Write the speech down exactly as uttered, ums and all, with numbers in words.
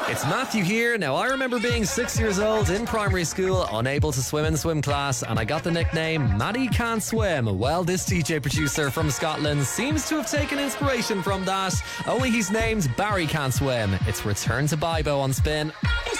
It's Matthew here. Now, I remember being six years old in primary school, unable to swim in swim class, and I got the nickname Matty Can't Swim. Well, this D J producer from Scotland seems to have taken inspiration from that, only he's named Barry Can't Swim. It's Return to Bibo on Spin.